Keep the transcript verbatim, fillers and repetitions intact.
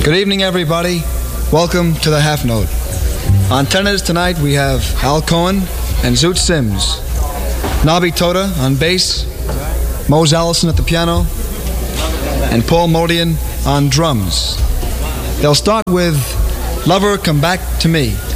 Good evening, everybody. Welcome to the Half Note. On tenors tonight, we have Al Cohen and Zoot Sims. Nobby Tota on bass, Mose Allison at the piano, and Paul Modian on drums. They'll start with Lover Come Back to Me.